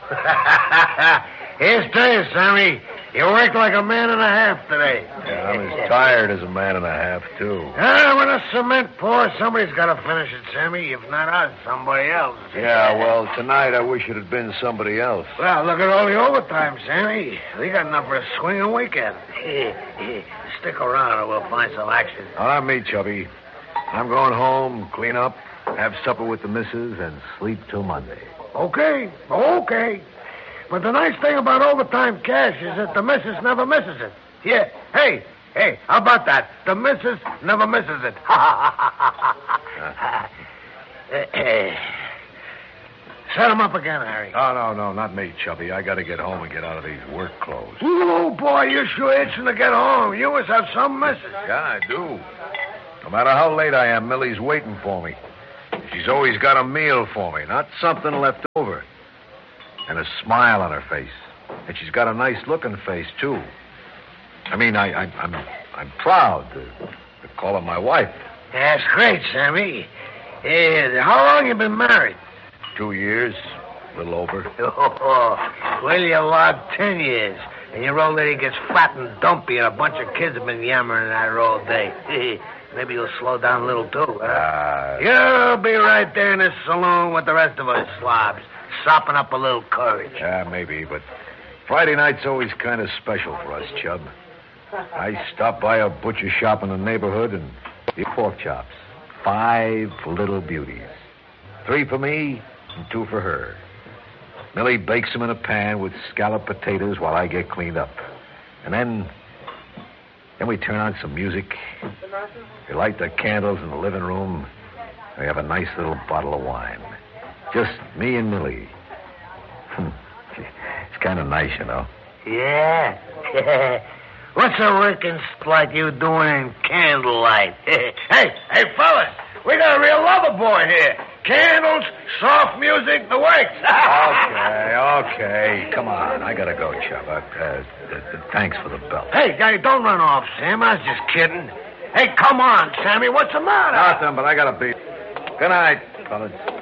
Here's to you, Sammy. You worked like a man and a half today. Yeah, I'm as tired as a man and a half, too. When the cement pours, somebody's got to finish it, Sammy. If not us, somebody else. Yeah, well, tonight I wish it had been somebody else. Well, look at all the overtime, Sammy. We got enough for a swinging weekend. Stick around or we'll find some action. Oh, not me, Chubby. I'm going home, clean up, have supper with the missus, and sleep till Monday. Okay. But the nice thing about overtime cash is that the missus never misses it. Yeah. Hey, how about that? The missus never misses it. Set him up again, Harry. No, not me, Chubby. I got to get home and get out of these work clothes. Oh, boy, you're sure itching to get home. You must have some missus. Yeah, I do. No matter how late I am, Millie's waiting for me. She's always got a meal for me, not something left over. And a smile on her face. And she's got a nice-looking face, too. I mean, I'm proud to call her my wife. That's great, Sammy. How long you been married? 2 years, a little over. Well, you logged 10 years. And your old lady gets fat and dumpy, and a bunch of kids have been yammering at her all day. Maybe you'll slow down a little, too. You'll be right there in this saloon with the rest of us slobs, sopping up a little courage. Yeah, maybe, but Friday night's always kind of special for us, Chub. I stop by a butcher shop in the neighborhood and get pork chops. 5 little beauties. 3 for me and 2 for her. Millie bakes them in a pan with scalloped potatoes while I get cleaned up. And then we turn on some music. We light the candles in the living room. We have a nice little bottle of wine. Just me and Millie. It's kind of nice, you know. Yeah. What's a working like you doing in candlelight? Hey, fellas, we got a real lover boy here. Candles, soft music, the works. Okay. Come on. I gotta go, Chub. Thanks for the belt. Hey, guy, don't run off, Sam. I was just kidding. Hey, come on, Sammy. What's the matter? Nothing, but I gotta be. Good night, fellas.